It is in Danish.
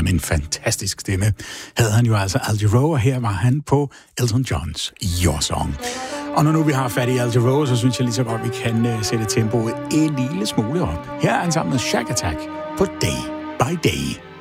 med en fantastisk stemme havde han jo altså Al Jarreau, og her var han på Elton Johns Your Song. Og når nu vi har fat i Al Jarreau, så synes jeg lige så godt, vi kan sætte tempoet en lille smule op. Her er han sammen med Shack Attack på Day by Day.